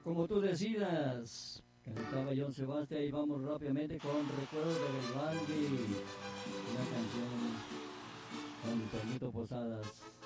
Como tú decidas, cantaba John Sebastián y vamos rápidamente con Recuerdos de Belgrande, una canción con Toñito Posadas.